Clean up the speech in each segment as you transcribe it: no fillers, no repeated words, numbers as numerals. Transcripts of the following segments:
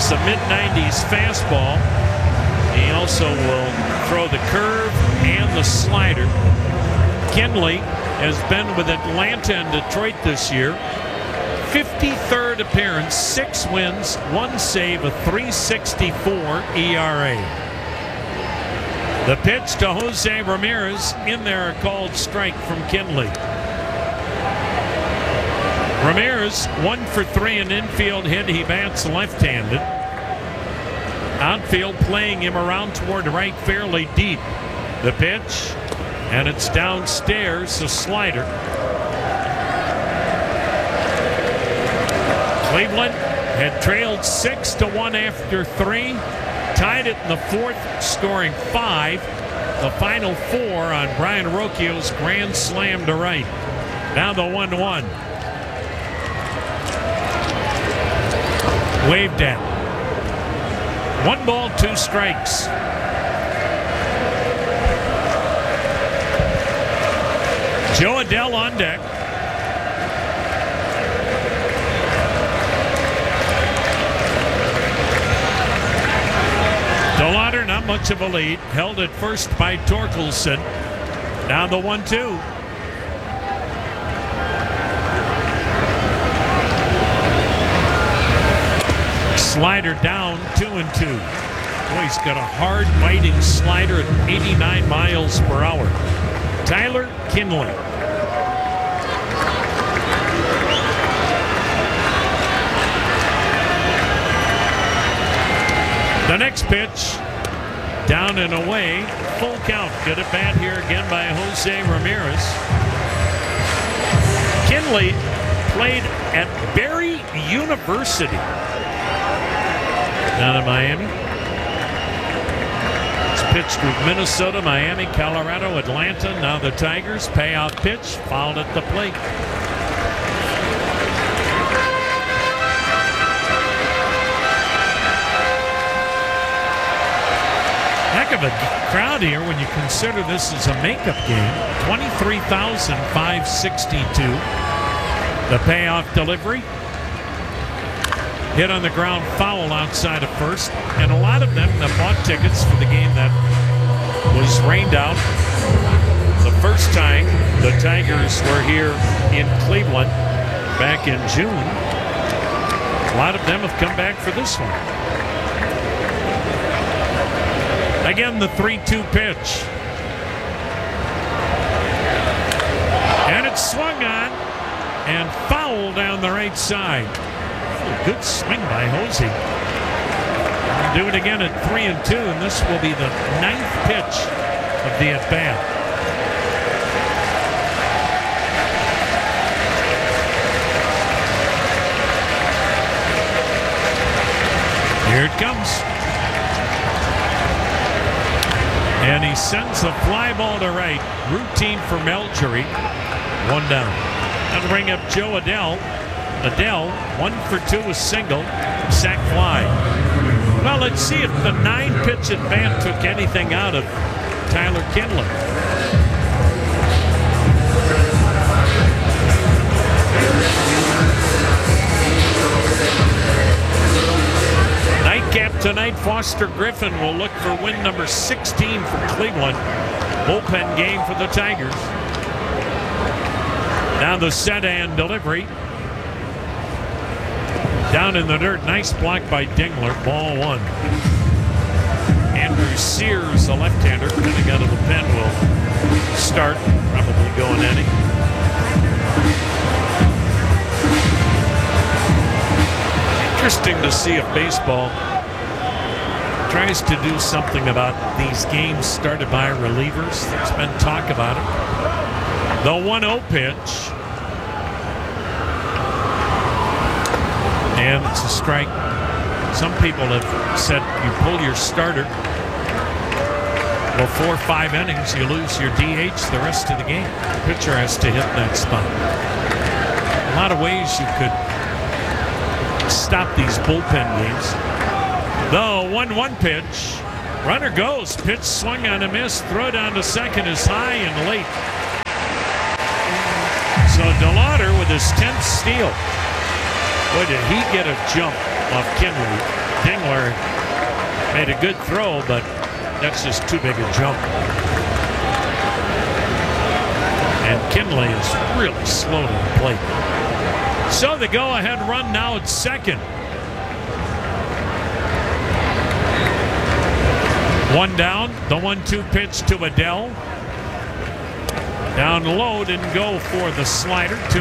It's a mid-90s fastball. He also will throw the curve and the slider. Kinley has been with Atlanta and Detroit this year. 53rd appearance, 6 wins, 1 save, a 3.64 ERA. The pitch to Jose Ramirez, in there, a called strike from Kinley. Ramirez 1 for 3 in infield hit. He bats left-handed. Outfield playing him around toward right fairly deep. The pitch, and it's downstairs, a slider. Cleveland had trailed 6-1 after 3. Tied it in the 4th, scoring 5. The final 4 on Brian Rocchio's grand slam to right. Now the 1-1. Waved at. 1 ball, 2 strikes. Jo Adell on deck. DeLauder, not much of a lead. Held at first by Torkelson. Now the 1-2. Slider down, 2-2. Boy, he's got a hard biting slider at 89 miles per hour. Tyler Kinley. The next pitch, down and away, full count. Good at bat here again by Jose Ramirez. Kinley played at Barry University down in Miami. It's pitched with Minnesota, Miami, Colorado, Atlanta. Now the Tigers. Payoff pitch, fouled at the plate. Heck of a crowd here when you consider this is a makeup game. 23,562. The payoff delivery. Hit on the ground, foul outside of first. And a lot of them that bought tickets for the game that was rained out the first time the Tigers were here in Cleveland back in June. A lot of them have come back for this one. Again, the 3-2 pitch. And it's swung on and foul down the right side. Good swing by Jose. Do it again at 3-2, and this will be the 9th pitch of the at-bat. Here it comes. And he sends a fly ball to right. Routine for Melchery. 1 down. That'll bring up Jo Adell. Adell, 1 for 2, a single, sac fly. Well, let's see if the 9-pitch at bat took anything out of Tyler Kinley. Nightcap tonight, Foster Griffin will look for win number 16 for Cleveland. Bullpen game for the Tigers. Now the set and delivery. Down in the dirt, nice block by Dingler, ball 1. Andrew Sears, the left-hander, coming out of the pen, will start, probably go an inning. Interesting to see if baseball tries to do something about these games started by relievers. There's been talk about it. The 1-0 pitch. And it's a strike. Some people have said you pull your starter. Well, 4 or 5 innings, you lose your DH the rest of the game. The pitcher has to hit that spot. A lot of ways you could stop these bullpen games. The 1-1 pitch. Runner goes. Pitch swung on a miss. Throw down to second is high and late. So DeLauder with his 10th steal. Boy, did he get a jump off Kinley. Dingler made a good throw, but that's just too big a jump. And Kinley is really slow to the plate. So the go-ahead run now at second. One down, the 1-2 pitch to Adell. Down low, didn't go for the slider, 2-2.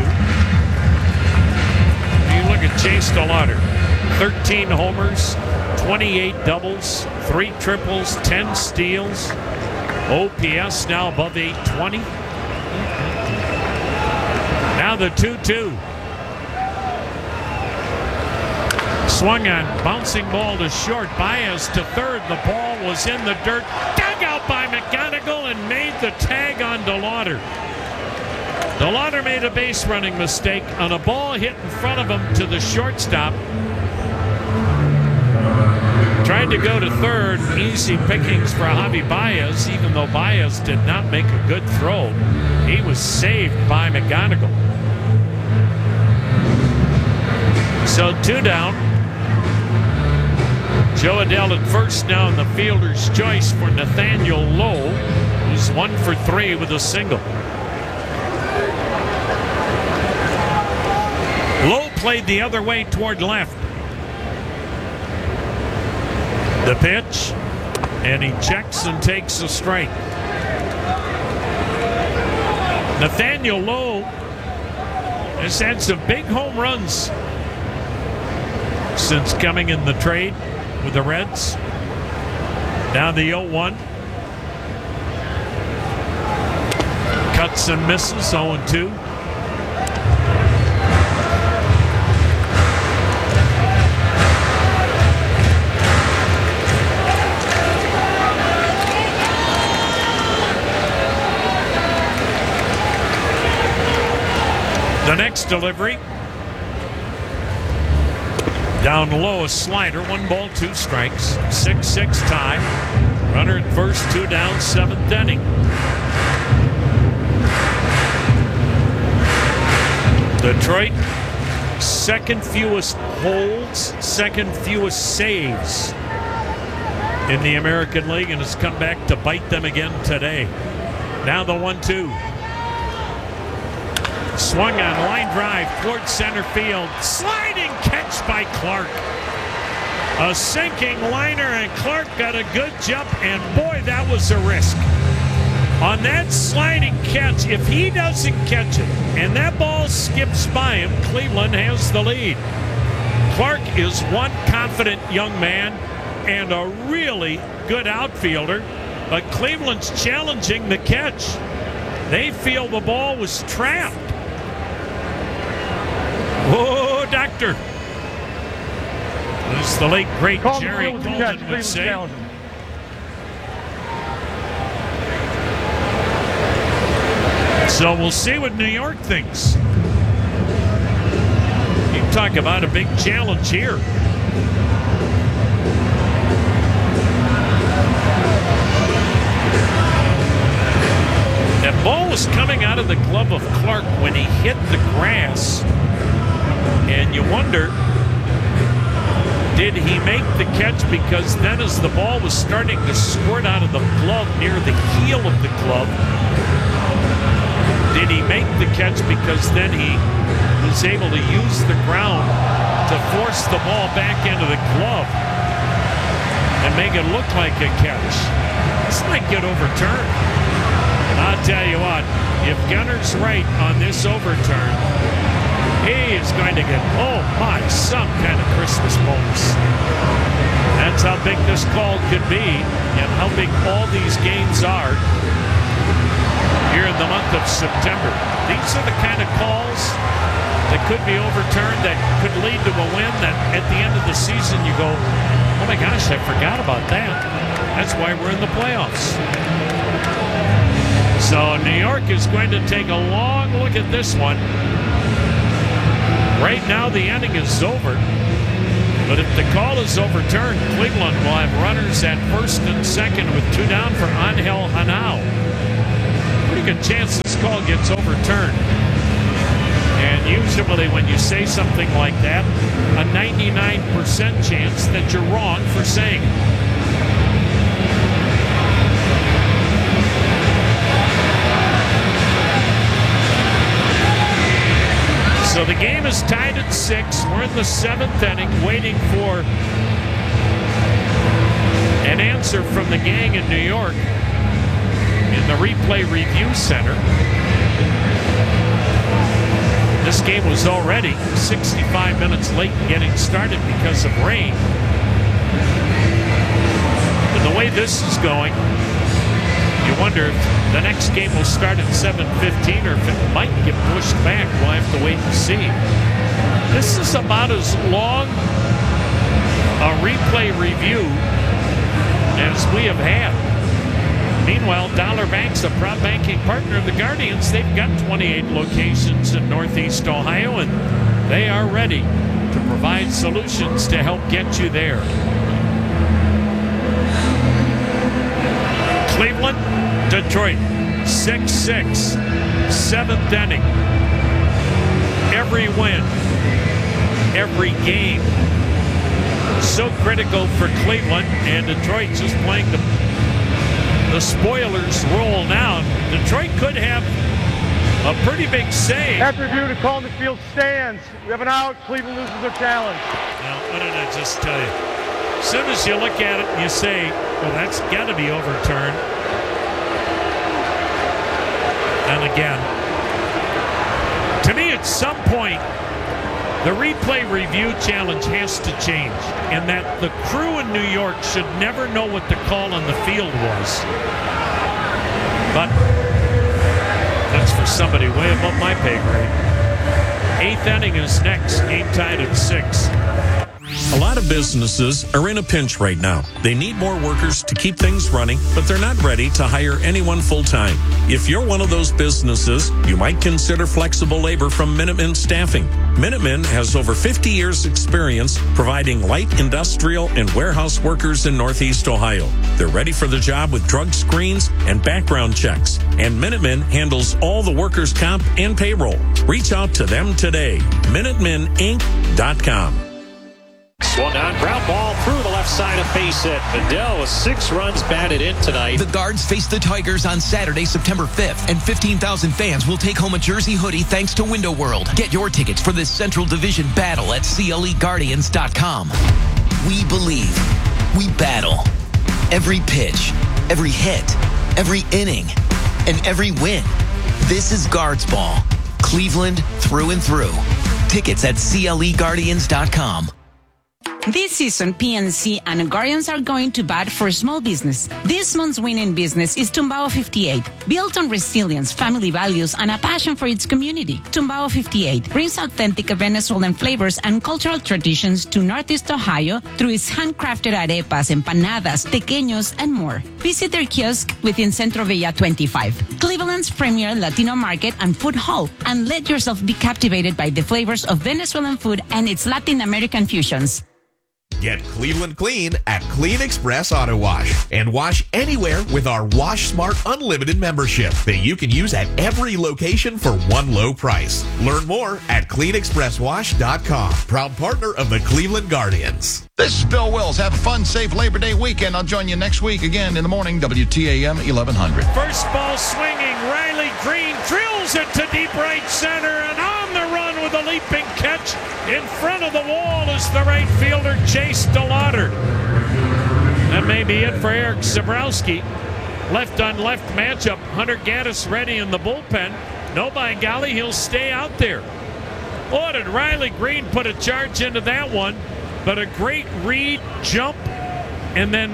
You look at Chase DeLauder, 13 homers, 28 doubles, 3 triples, 10 steals. OPS now above 820. Now the 2-2. Swung on, bouncing ball to short. Baez to third. The ball was in the dirt. Dug out by McGonigal and made the tag on DeLauder. DeLauder made a base running mistake on a ball hit in front of him to the shortstop. Tried to go to third. Easy pickings for Javi Baez, even though Baez did not make a good throw. He was saved by McGonigal. So 2 down. Joe Adell at first now in the fielder's choice for Nathaniel Lowe, who's 1 for 3 with a single. Lowe played the other way toward left. The pitch, and he checks and takes a strike. Nathaniel Lowe has had some big home runs since coming in the trade with the Reds. Down the 0-1. Cuts and misses, 0-2. The next delivery. Down low, a slider, 1 ball, 2 strikes, 6-6 tie. Runner at first, 2 down, 7th inning. Detroit, second fewest holds, second fewest saves in the American League, and has come back to bite them again today. Now the 1-2. Swung on, line drive towards center field. Sliding catch by Clark. A sinking liner, and Clark got a good jump, and boy, that was a risk. On that sliding catch, if he doesn't catch it and that ball skips by him, Cleveland has the lead. Clark is one confident young man and a really good outfielder, but Cleveland's challenging the catch. They feel the ball was trapped. Oh, doctor. As the late, great Jerry Golden would say. So we'll see what New York thinks. You talk about a big challenge here. That ball was coming out of the glove of Clark when he hit the grass. And you wonder, did he make the catch? Because then as the ball was starting to squirt out of the glove near the heel of the glove, did he make the catch because then he was able to use the ground to force the ball back into the glove and make it look like a catch? This might get overturned. And I'll tell you what, if Gunner's right on this overturn, he is going to get, oh my, some kind of Christmas bonus. That's how big this call could be and how big all these games are here in the month of September. These are the kind of calls that could be overturned, that could lead to a win, that at the end of the season you go, oh my gosh, I forgot about that. That's why we're in the playoffs. So New York is going to take a long look at this one. Right now the inning is over, but if the call is overturned, Cleveland will have runners at first and second with 2 down for Angel Hanao. Pretty good chance this call gets overturned. And And usually when you say something like that, a 99% chance that you're wrong for saying it. So the game is tied at 6. We're in the 7th inning, waiting for an answer from the gang in New York in the replay review center. This game was already 65 minutes late in getting started because of rain. And the way this is going, you wonder if the next game will start at 7:15 or if it might get pushed back. We'll have to wait and see. This is about as long a replay review as we have had. Meanwhile, Dollar Bank's a proud banking partner of the Guardians. They've got 28 locations in Northeast Ohio, and they are ready to provide solutions to help get you there. Cleveland, Detroit, 6-6, 7th inning. Every win, every game, so critical for Cleveland, and Detroit just playing the spoilers role now. Detroit could have a pretty big save. After review to call in the field stands. We have an out. Cleveland loses their challenge. Now, what did I just tell you? As soon as you look at it and you say, well, that's got to be overturned. And again, to me, at some point, the replay review challenge has to change, in that the crew in New York should never know what the call on the field was. But that's for somebody way above my pay grade. 8th inning is next. Game tied at 6. A lot of businesses are in a pinch right now. They need more workers to keep things running, but they're not ready to hire anyone full-time. If you're one of those businesses, you might consider flexible labor from Minuteman Staffing. Minuteman has over 50 years' experience providing light industrial and warehouse workers in Northeast Ohio. They're ready for the job with drug screens and background checks. And Minuteman handles all the workers' comp and payroll. Reach out to them today. MinutemenInc.com. Swung on, ground ball through the left side of base hit. Vidal with 6 runs batted in tonight. The Guards face the Tigers on Saturday, September 5th, and 15,000 fans will take home a jersey hoodie thanks to Window World. Get your tickets for this Central Division battle at CLEGuardians.com. We believe. We battle. Every pitch, every hit, every inning, and every win. This is Guards Ball. Cleveland through and through. Tickets at CLEGuardians.com. This season, PNC and Guardians are going to bat for small business. This month's winning business is Tumbao 58. Built on resilience, family values, and a passion for its community, Tumbao 58 brings authentic Venezuelan flavors and cultural traditions to Northeast Ohio through its handcrafted arepas, empanadas, tequeños, and more. Visit their kiosk within Centro Villa 25, Cleveland's premier Latino market and food hall, and let yourself be captivated by the flavors of Venezuelan food and its Latin American fusions. Get Cleveland clean at Clean Express Auto Wash and wash anywhere with our Wash Smart Unlimited membership that you can use at every location for one low price. Learn more at cleanexpresswash.com. Proud partner of the Cleveland Guardians. This is Bill Wills. Have a fun, safe Labor Day weekend. I'll join you next week again in the morning, WTAM 1100. First ball swinging. Riley Green drills it to deep right center, and on the run with a leaping catch in front of the wall is the right fielder, Chase DeLauder. That may be it for Eric Zabrowski. Left on left matchup. Hunter Gaddis ready in the bullpen. No, by golly, he'll stay out there. Oh, did Riley Green put a charge into that one? But a great read, jump, and then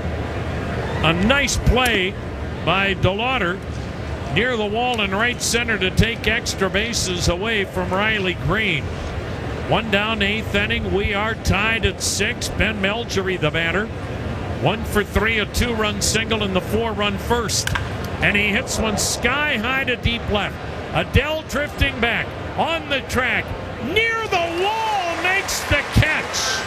a nice play by DeLauder near the wall in right center to take extra bases away from Riley Green. One down, 8th inning. We are tied at 6. Ben Melgery, the batter. 1 for 3, a 2-run single in the 4-run first. And he hits one sky high to deep left. Adell drifting back on the track. Near the wall, makes the catch.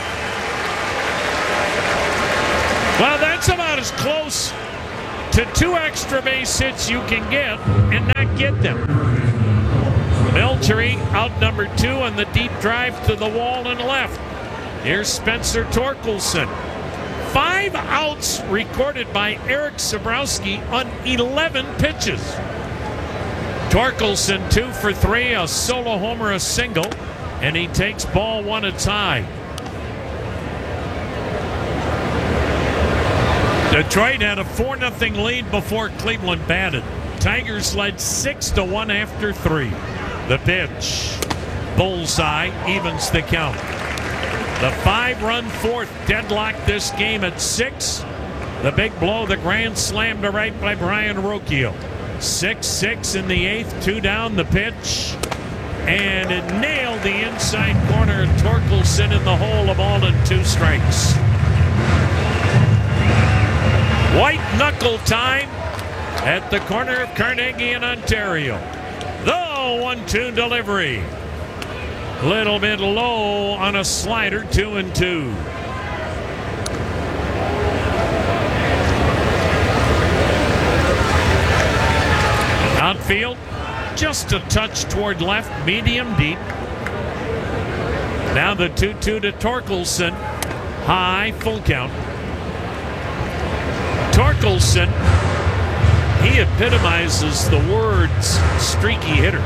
Well, that's about as close to 2 extra base hits you can get and not get them. Milgery out number 2 on the deep drive to the wall and left. Here's Spencer Torkelson. 5 outs recorded by Eric Sabrowski on 11 pitches. Torkelson 2 for 3, a solo homer, a single, and he takes ball 1 a tie. Detroit had a 4-0 lead before Cleveland batted. Tigers led 6-1 after 3. The pitch. Bullseye evens the count. The 5-run fourth deadlocked this game at 6. The big blow, the grand slam to right by Brian Rocchio. 6-6 in the 8th, 2 down the pitch. And it nailed the inside corner. Torkelson in the hole, a ball and 2 strikes. White knuckle time at the corner of Carnegie and Ontario. The 1-2 delivery. Little bit low on a slider, 2-2. Outfield, just a touch toward left, medium deep. Now the 2-2 to Torkelson. High, full count. Torkelson, he epitomizes the words streaky hitter.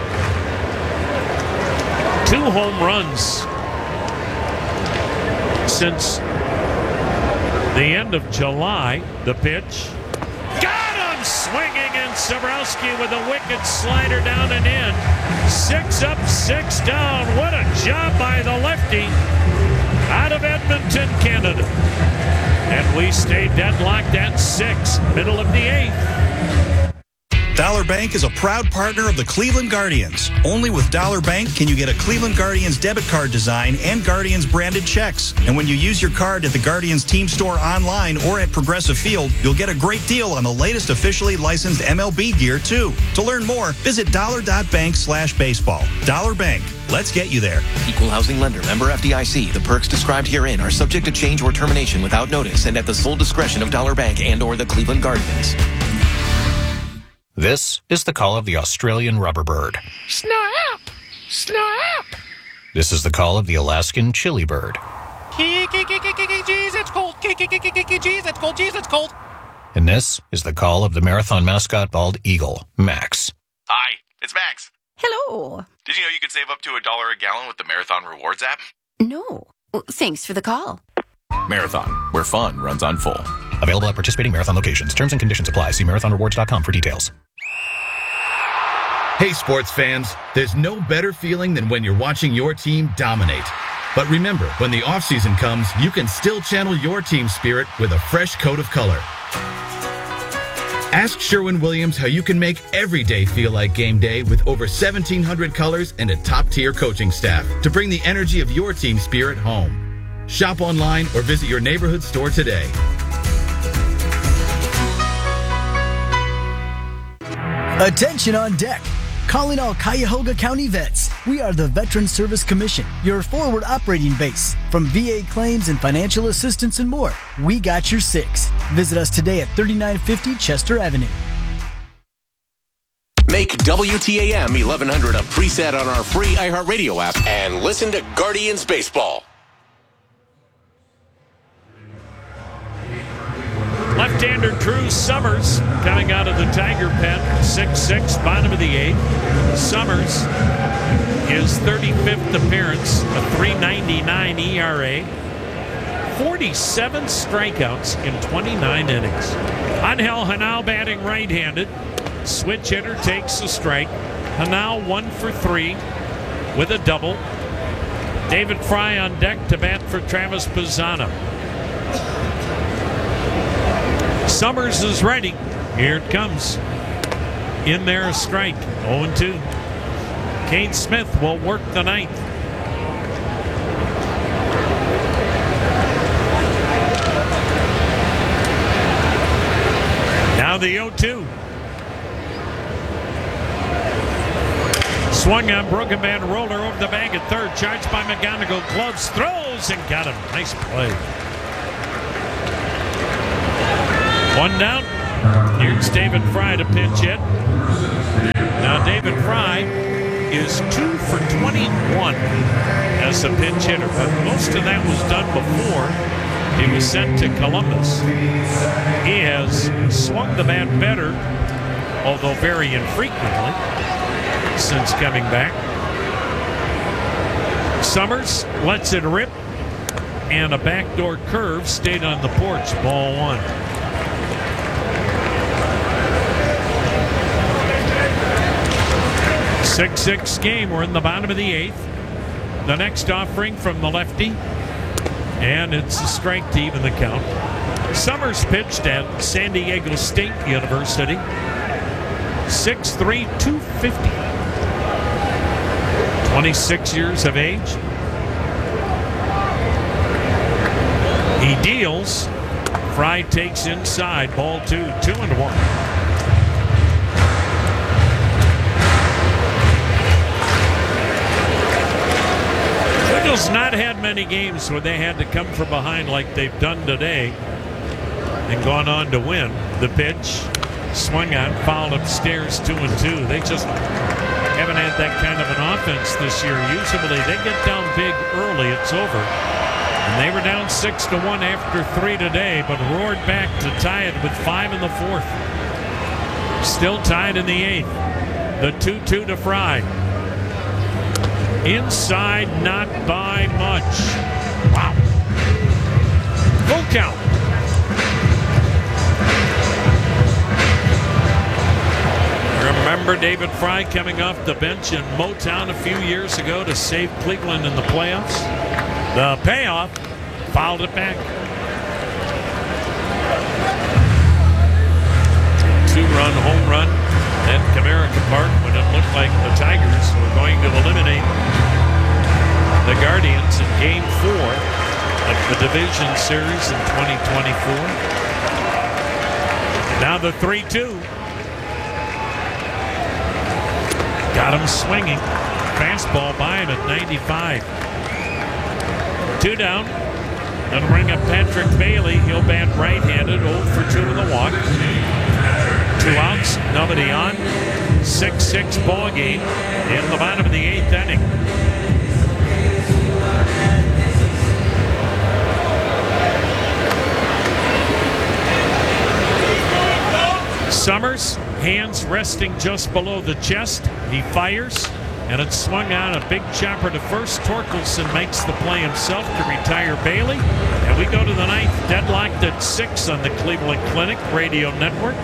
2 home runs since the end of July. The pitch. Got him swinging, and Sabrowski with a wicked slider down and in. 6 up, 6 down. What a job by the lefty out of Edmonton, Canada. And we stay deadlocked at 6, middle of the 8th. Dollar Bank is a proud partner of the Cleveland Guardians. Only with Dollar Bank can you get a Cleveland Guardians debit card design and Guardians branded checks. And when you use your card at the Guardians team store online or at Progressive Field, you'll get a great deal on the latest officially licensed MLB gear, too. To learn more, visit dollar.bank/baseball. Dollar Bank. Let's get you there. Equal housing lender, member FDIC. The perks described herein are subject to change or termination without notice and at the sole discretion of Dollar Bank and or the Cleveland Guardians. This is the call of the Australian rubber bird. Snap! Snap! This is the call of the Alaskan chili bird. Jeez, it's cold. Jeez, it's cold. Jeez, it's cold. And this is the call of the marathon mascot bald eagle, Max. Hi, it's Max. Hello. Did you know you can save up to $1 a gallon with the Marathon Rewards app? No. Well, thanks for the call. Marathon, where fun runs on full. Available at participating Marathon locations. Terms and conditions apply. See marathonrewards.com for details. Hey, sports fans, there's no better feeling than when you're watching your team dominate. But remember, when the offseason comes, you can still channel your team spirit with a fresh coat of color. Ask Sherwin-Williams how you can make every day feel like game day with over 1,700 colors and a top-tier coaching staff to bring the energy of your team spirit home. Shop online or visit your neighborhood store today. Attention on deck. Calling all Cuyahoga County vets. We are the Veteran Service Commission, your forward operating base. From VA claims and financial assistance and more, we got your 6. Visit us today at 3950 Chester Avenue. Make WTAM 1100 a preset on our free iHeartRadio app and listen to Guardians Baseball. Left-hander Drew Summers coming out of the Tiger pen, 6'6", bottom of the 8th. Summers, his 35th appearance, a .399 ERA, 47 strikeouts in 29 innings. Angel Hanao batting right-handed. Switch hitter takes a strike. Hanao 1 for 3 with a double. David Fry on deck to bat for Travis Pisano. Summers is ready. Here it comes. In there, a strike. 0-2. Kane Smith will work the 9th. Now the 0-2. Swung on, broken man roller over the bag at third. Charged by McGonigal. Gloves, throws, and got him. Nice play. 1 down. Here's David Fry to pitch it. Now David Fry is 2 for 21 as a pinch hitter, but most of that was done before he was sent to Columbus. He has swung the bat better, although very infrequently, since coming back. Summers lets it rip, and a backdoor curve stayed on the porch. Ball 1. Six game. We're in the bottom of the 8th. The next offering from the lefty, and it's a strike to even the count. Summers pitched at San Diego State University. 6'3", 250. 26 years of age. He deals. Fry takes inside. Ball 2, 2-1. Cardinals not had many games where they had to come from behind like they've done today and gone on to win. The pitch swung on, fouled upstairs, 2-2. They just haven't had that kind of an offense this year. Usually they get down big early, it's over. And they were down 6-1 after 3 today, but roared back to tie it with 5 in the 4th. Still tied in the 8th. The 2-2 to Fry. Inside, not by much. Wow. Full count. Remember David Fry coming off the bench in Motown a few years ago to save Cleveland in the playoffs? The payoff, fouled it back. 2-run home run at Comerica Park when it looked like the Tigers were going to eliminate the Guardians in Game 4 of the Division Series in 2024. Now the 3-2. Got him swinging. Fastball by him at 95. 2 down. That'll bring up Patrick Bailey. He'll bat right-handed. 0 for 2 in the walk. 2 outs. Nobody on. 6-6 ball game in the bottom of the 8th inning. Summers, hands resting just below the chest. He fires, and it's swung on. A big chopper to first. Torkelson makes the play himself to retire Bailey. And we go to the 9th, deadlocked at 6 on the Cleveland Clinic Radio Network.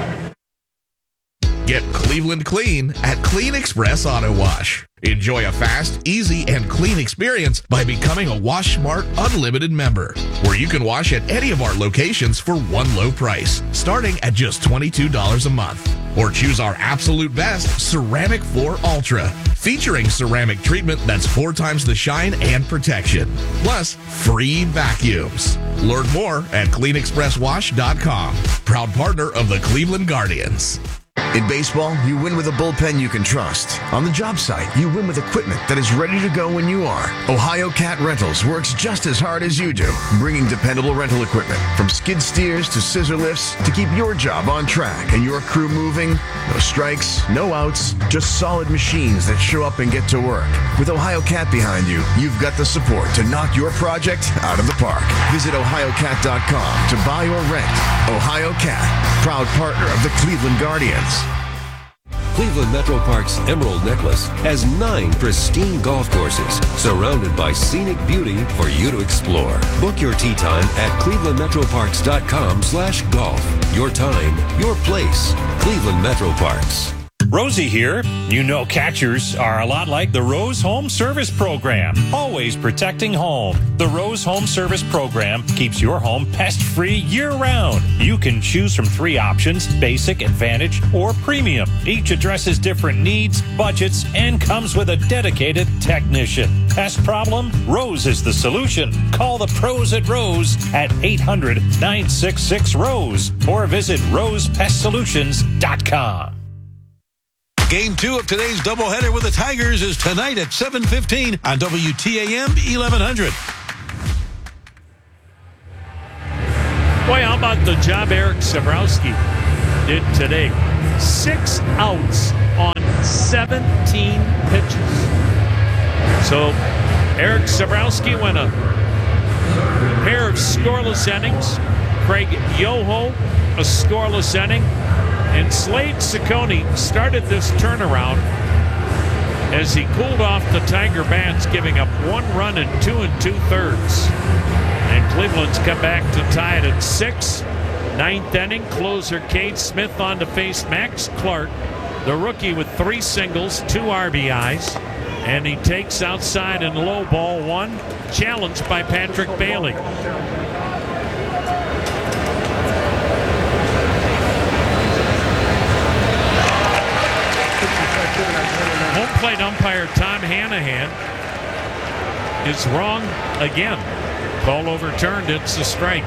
Get Cleveland clean at Clean Express Auto Wash. Enjoy a fast, easy, and clean experience by becoming a Wash Smart Unlimited member, where you can wash at any of our locations for one low price, starting at just $22 a month. Or choose our absolute best Ceramic Floor Ultra, featuring ceramic treatment that's 4 times the shine and protection, plus free vacuums. Learn more at CleanExpressWash.com, proud partner of the Cleveland Guardians. In baseball, you win with a bullpen you can trust. On the job site, you win with equipment that is ready to go when you are. Ohio Cat Rentals works just as hard as you do, bringing dependable rental equipment from skid steers to scissor lifts to keep your job on track and your crew moving. No strikes, no outs, just solid machines that show up and get to work. With Ohio Cat behind you, you've got the support to knock your project out of the park. Visit ohiocat.com to buy or rent. Ohio Cat, proud partner of the Cleveland Guardians. Cleveland Metro Park's Emerald Necklace has 9 pristine golf courses surrounded by scenic beauty for you to explore. Book your tee time at clevelandmetroparks.com/golf. Your time, your place. Cleveland Metro Parks. Rosie here. You know catchers are a lot like the Rose Home Service Program, always protecting home. The Rose Home Service Program keeps your home pest-free year-round. You can choose from 3 options, basic, advantage, or premium. Each addresses different needs, budgets, and comes with a dedicated technician. Pest problem? Rose is the solution. Call the pros at Rose at 800-966-ROSE or visit rosepestsolutions.com. Game 2 of today's doubleheader with the Tigers is tonight at 7:15 on WTAM 1100. Boy, how about the job Eric Sabrowski did today? 6 outs on 17 pitches. So Eric Zabrowski went a pair of scoreless innings. Craig Yoho, a scoreless inning. And Slade Ciccone started this turnaround as he cooled off the Tiger bats, giving up 1 run in 2 2/3. And Cleveland's come back to tie it at 6. 9th inning, closer Cade Smith on to face Max Clark, the rookie with 3 singles, 2 RBIs. And he takes outside and low ball 1, challenged by Patrick Bailey. Home plate umpire Tom Hanahan is wrong again. Call overturned. It's a strike.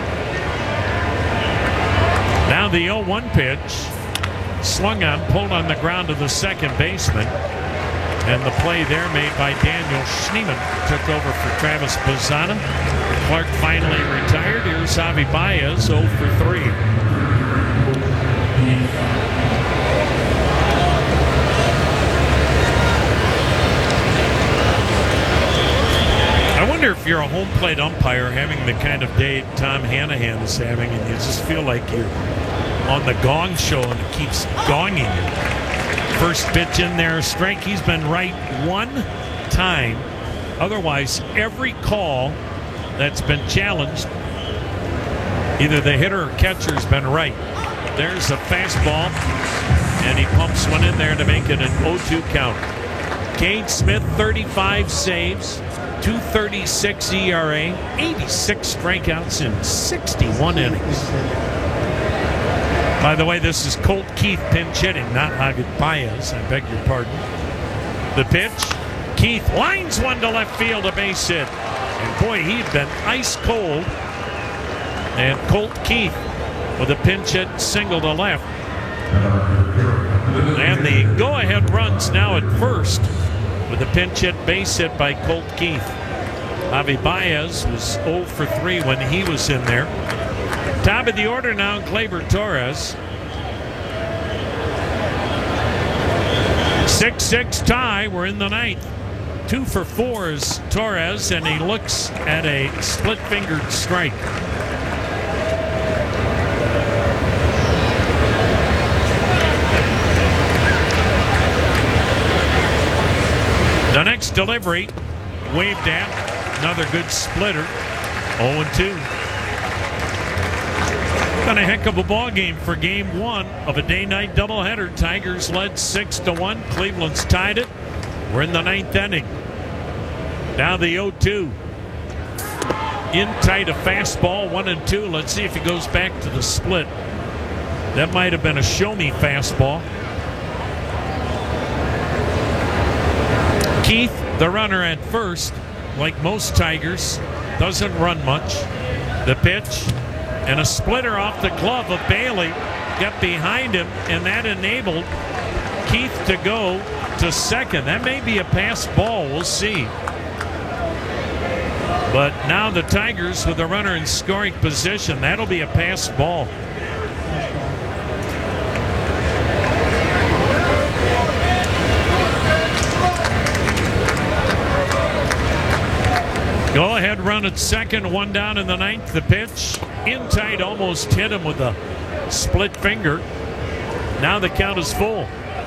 Now the 0-1 pitch. Swung on, pulled on the ground to the second baseman. And the play there made by Daniel Schneemann took over for Travis Bazzana. Clark finally retired. Here's Javi Baez, 0 for 3. I wonder if you're a home plate umpire having the kind of day Tom Hanahan is having, and you just feel like you're on the Gong Show and it keeps gonging you. First pitch in there, strike. He's been right 1 time. Otherwise, every call that's been challenged, either the hitter or catcher's been right. There's a fastball, and he pumps one in there to make it an 0-2 count. Cade Smith, 35 saves, 2.36 ERA, 86 strikeouts in 61 innings. By the way, this is Colt Keith pinch hitting, not Javi Baez. I beg your pardon. The pitch. Keith lines one to left field, a base hit. And boy, he'd been ice cold. And Colt Keith with a pinch hit single to left. And the go-ahead runs now at first with a pinch hit base hit by Colt Keith. Javi Baez was 0 for 3 when he was in there. Top of the order now, Gleyber Torres. 6-6 tie. We're in the 9th. 2 for 4 is Torres, and he looks at a split-fingered strike. The next delivery, waved at. Another good splitter. 0-2. Been a heck of a ball game for game 1 of a day-night doubleheader. Tigers led 6-1. Cleveland's tied it. We're in the 9th inning. Now the 0-2. In tight, a fastball, 1-2. Let's see if he goes back to the split. That might have been a show-me fastball. Keith, the runner at first, like most Tigers, doesn't run much. The pitch. And a splitter off the glove of Bailey got behind him, and that enabled Keith to go to second. That may be a pass ball. We'll see. But now the Tigers with the runner in scoring position. That'll be a pass ball. Go ahead run at second, 1 down in the 9th. The pitch in tight, almost hit him with a split finger. Now the count is full.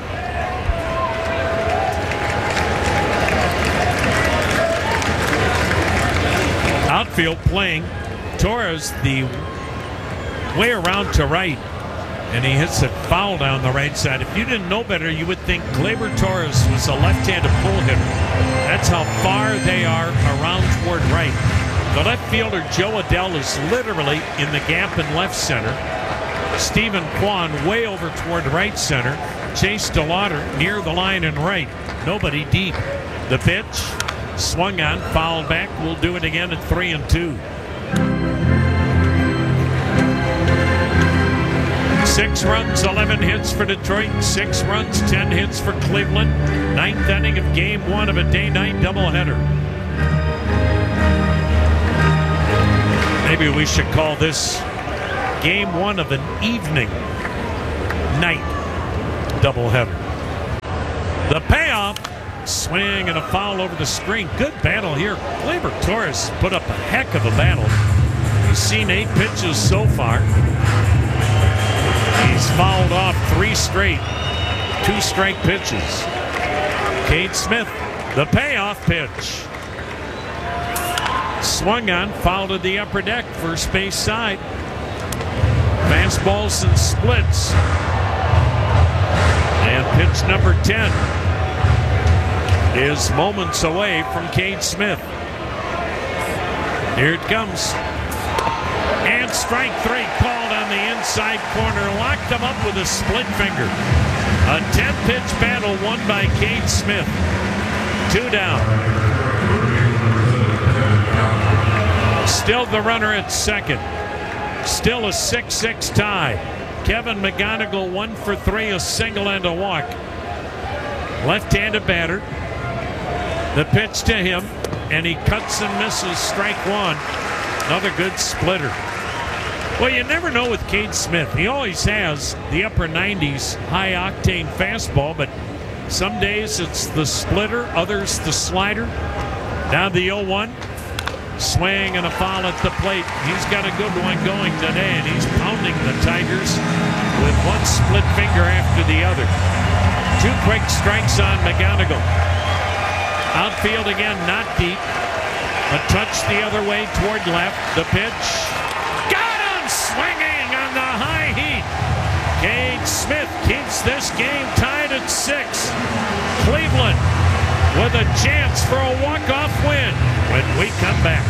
Outfield playing. Torres the way around to right, and he hits it foul down the right side. If you didn't know better, you would think Gleyber Torres was a left-handed pull hitter. That's how far they are around toward right. The left fielder, Joe Adell, is literally in the gap in left center. Stephen Kwan way over toward right center. Chase DeLauder near the line and right. Nobody deep. The pitch, swung on, fouled back. We'll do it again at 3-2. 6 runs, 11 hits for Detroit. 6 runs, 10 hits for Cleveland. 9th inning of game 1 of a day-night doubleheader. Maybe we should call this game 1 of an evening night doubleheader. The payoff. Swing and a foul over the screen. Good battle here. Gleyber Torres put up a heck of a battle. He's seen 8 pitches so far. He's fouled off 3 straight. 2-strike pitches. Cade Smith, the payoff pitch. Swung on, foul to the upper deck, first base side. Fastballs and splits. And pitch number 10 is moments away from Cade Smith. Here it comes. And strike 3 called on the inside corner. Locked him up with a split finger. A 10-pitch battle won by Cade Smith. 2 down. Still the runner at second. Still a 6-6 tie. Kevin McGonigal 1 for 3, a single and a walk. Left-handed batter. The pitch to him, and he cuts and misses strike 1. Another good splitter. Well, you never know with Cade Smith. He always has the upper 90s high-octane fastball, but some days it's the splitter, others the slider. Now the 0-1. Swing and a foul at the plate. He's got a good one going today, and he's pounding the Tigers with one split finger after the other. 2 quick strikes on McGonigal. Outfield again, not deep. A touch the other way toward left. The pitch. Got him! Swinging on the high heat. Cade Smith keeps this game tied at 6. Cleveland with a chance for a walk-off win when we come back.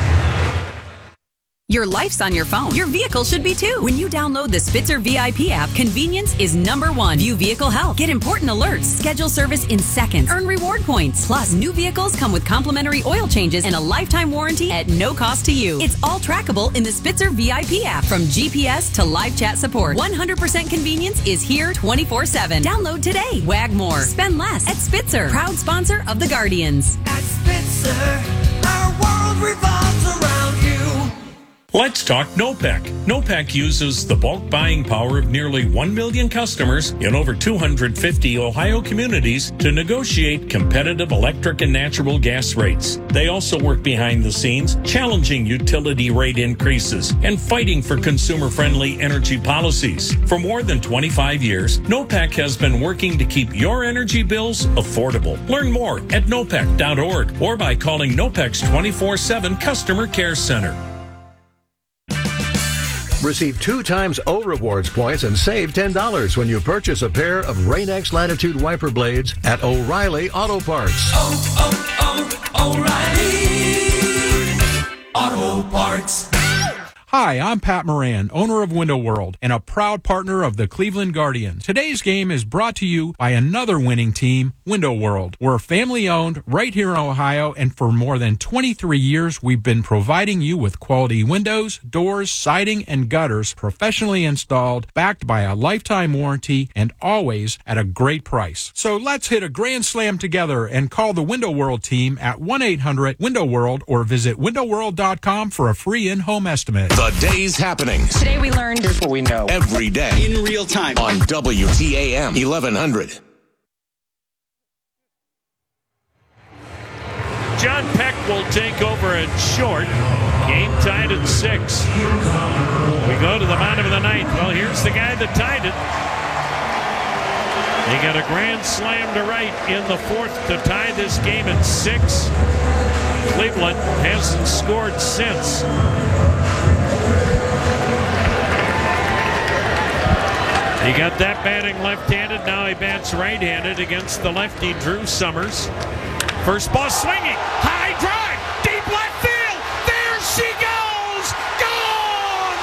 Your life's on your phone. Your vehicle should be too. When you download the Spitzer VIP app, convenience is #1. View vehicle health. Get important alerts. Schedule service in seconds. Earn reward points. Plus, new vehicles come with complimentary oil changes and a lifetime warranty at no cost to you. It's all trackable in the Spitzer VIP app. From GPS to live chat support, 100% convenience is here 24/7. Download today. Wag more. Spend less at Spitzer. Proud sponsor of the Guardians. At Spitzer, our world revolves around you. Let's talk NOPEC. NOPEC uses the bulk buying power of nearly 1 million customers in over 250 Ohio communities to negotiate competitive electric and natural gas rates. They also work behind the scenes, challenging utility rate increases and fighting for consumer-friendly energy policies. For more than 25 years, NOPEC has been working to keep your energy bills affordable. Learn more at nopec.org or by calling NOPEC's 24/7 Customer Care Center. Receive 2 times O Rewards points and save $10 when you purchase a pair of Rain-X Latitude wiper blades at O'Reilly Auto Parts. O'Reilly Auto Parts. Hi, I'm Pat Moran, owner of Window World and a proud partner of the Cleveland Guardians. Today's game is brought to you by another winning team, Window World. We're family-owned right here in Ohio, and for more than 23 years, we've been providing you with quality windows, doors, siding, and gutters professionally installed, backed by a lifetime warranty, and always at a great price. So let's hit a grand slam together and call the Window World team at 1-800-WINDOW-WORLD or visit windowworld.com for a free in-home estimate. The day's happenings. Today we learned here's what we know. Every day. In real time. On WTAM 1100. John Peck will take over at short. Game tied at 6. We go to the bottom of the 9th. Well, here's the guy that tied it. He got a grand slam to right in the 4th to tie this game at 6. Cleveland hasn't scored since. He got that batting left-handed. Now he bats right-handed against the lefty Drew Summers. First ball swinging. High drive. Deep left field. There she goes. Gone.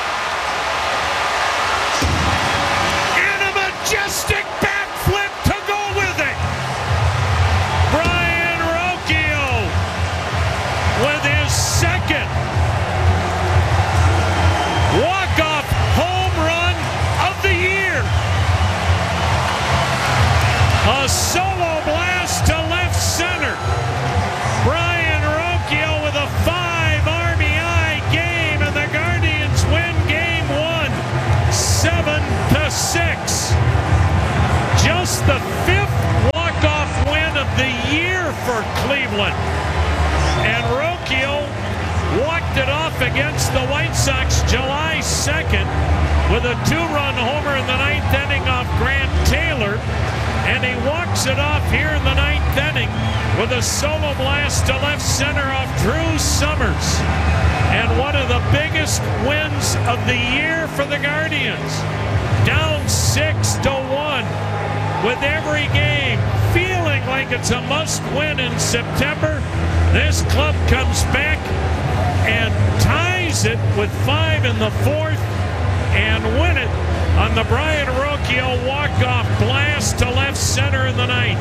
And a majestic backflip to go with it. Brian Rocchio with his second walk-off home run of the year. A solo blast to left center. Brian Rocchio with a 5 RBI game, and the Guardians win game 1, 7-6. Just the 5th walk-off Cleveland. And Rocchio walked it off against the White Sox July 2nd with a 2-run homer in the 9th inning off Grant Taylor. And he walks it off here in the 9th inning with a solo blast to left center off Drew Summers. And one of the biggest wins of the year for the Guardians. Down 6-1 with every game feeling like it's a must-win in September. This club comes back and ties it with 5 in the 4th and win it on the Brian Rocchio walk-off blast to left center in the 9th.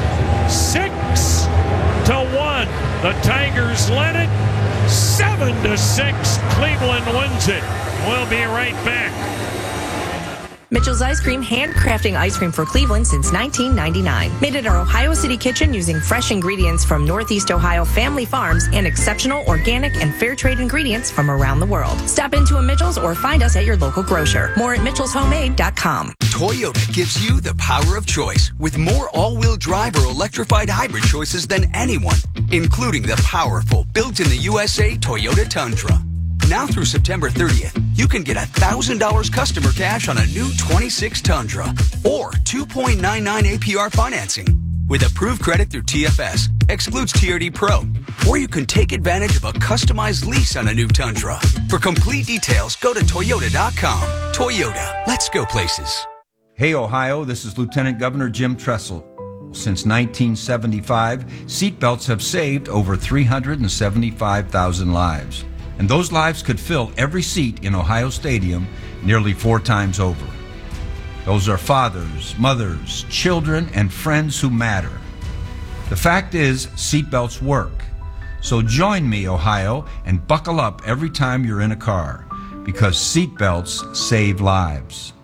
6-1. The Tigers led it. 7-6. Cleveland wins it. We'll be right back. Mitchell's Ice Cream, handcrafting ice cream for Cleveland since 1999. Made at our Ohio City kitchen using fresh ingredients from Northeast Ohio family farms and exceptional organic and fair trade ingredients from around the world. Stop into a Mitchell's or find us at your local grocer. More at mitchellshomemade.com. Toyota gives you the power of choice with more all-wheel drive or electrified hybrid choices than anyone, including the powerful, built-in-the-USA Toyota Tundra. Now through September 30th, you can get $1,000 customer cash on a new 26 Tundra or 2.99 APR financing with approved credit through TFS, excludes TRD Pro, or you can take advantage of a customized lease on a new Tundra. For complete details, go to Toyota.com. Toyota, let's go places. Hey, Ohio, this is Lieutenant Governor Jim Tressel. Since 1975, seatbelts have saved over 375,000 lives. And those lives could fill every seat in Ohio Stadium nearly 4 times over. Those are fathers, mothers, children, and friends who matter. The fact is, seatbelts work. So join me, Ohio, and buckle up every time you're in a car, because seatbelts save lives.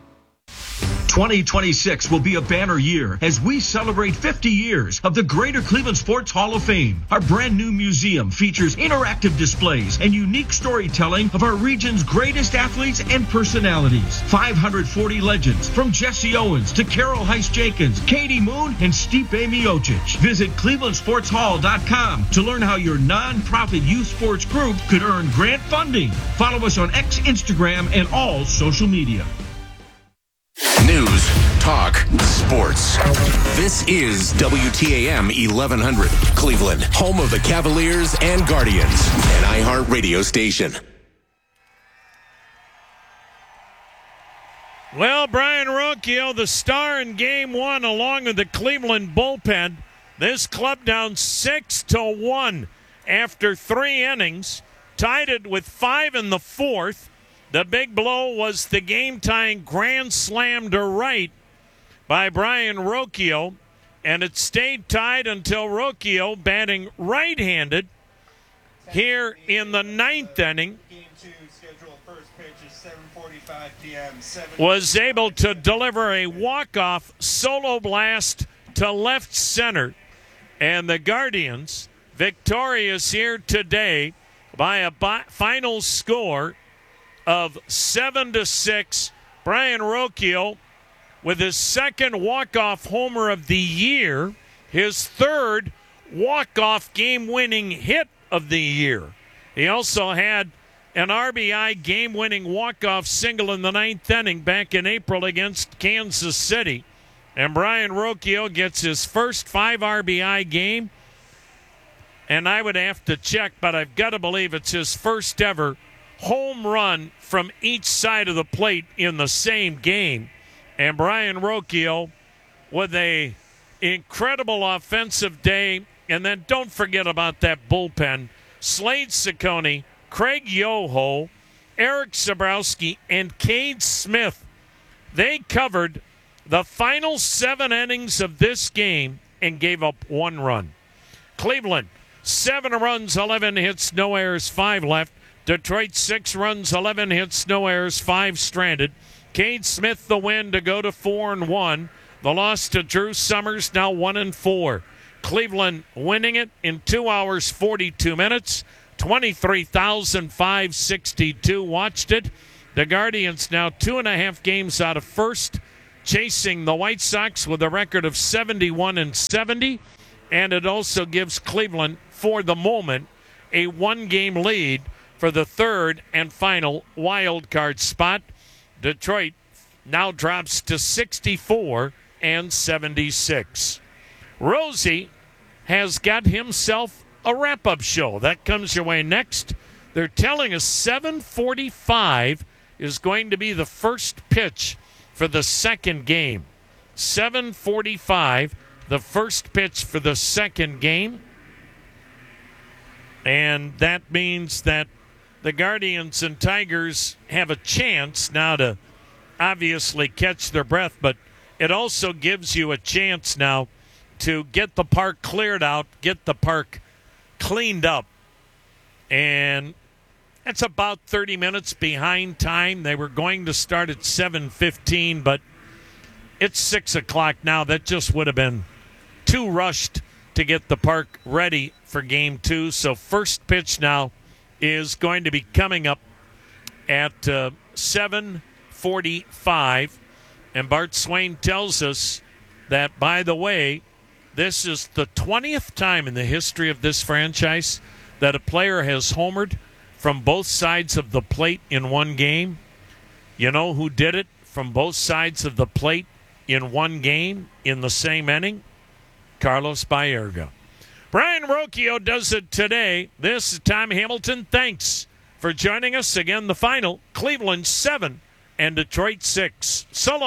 2026 will be a banner year as we celebrate 50 years of the Greater Cleveland Sports Hall of Fame. Our brand new museum features interactive displays and unique storytelling of our region's greatest athletes and personalities. 540 legends from Jesse Owens to Carol Heiss-Jenkins, Katie Moon, and Stipe Miocic. Visit clevelandsportshall.com to learn how your nonprofit youth sports group could earn grant funding. Follow us on X, Instagram, and all social media. News, talk, sports. This is WTAM 1100, Cleveland, home of the Cavaliers and Guardians, an iHeart radio station. Well, Brian Rocchio, the star in Game 1, along with the Cleveland bullpen. This club down 6-1 after 3 innings, tied it with 5 in the 4th. The big blow was the game-tying grand slam to right by Brian Rocchio, and it stayed tied until Rocchio, batting right-handed, here in the 9th inning, was able to deliver a walk-off solo blast to left center. And the Guardians, victorious here today by a final score of 7-6. Brian Rocchio with his second walk-off homer of the year, his third walk-off game-winning hit of the year. He also had an RBI game-winning walk-off single in the 9th inning back in April against Kansas City. And Brian Rocchio gets his first 5 RBI game. And I would have to check, but I've got to believe it's his first ever home run from each side of the plate in the same game. And Brian Rocchio with a incredible offensive day. And then don't forget about that bullpen. Slade Ciccone, Craig Yoho, Eric Sabrowski, and Cade Smith. They covered the final 7 innings of this game and gave up 1 run. Cleveland, 7 runs, 11 hits, no errors, 5 left. Detroit, 6 runs, 11 hits, no errors, 5 stranded. Cade Smith the win to go to 4-1. The loss to Drew Summers, now 1-4. Cleveland winning it in 2 hours, 42 minutes. 23,562 watched it. The Guardians now 2.5 games out of first, chasing the White Sox with a record of 71-70. and it also gives Cleveland, for the moment, a one-game lead for the third and final wild card spot. Detroit now drops to 64 and 76. Rosie has got himself a wrap-up show. That comes your way next. They're telling us 7:45 is going to be the first pitch for the second game. 7:45, the first pitch for the second game. And that means that the Guardians and Tigers have a chance now to obviously catch their breath, but it also gives you a chance now to get the park cleared out, get the park cleaned up. And it's about 30 minutes behind time. They were going to start at 7:15, but it's 6 o'clock now. That just would have been too rushed to get the park ready for Game 2. So first pitch now is going to be coming up at 7:45. And Bart Swain tells us that, by the way, this is the 20th time in the history of this franchise that a player has homered from both sides of the plate in one game. You know who did it from both sides of the plate in one game in the same inning? Carlos Baerga. Brian Rocchio does it today. This is Tom Hamilton. Thanks for joining us. Again, the final, Cleveland 7 and Detroit 6. So long.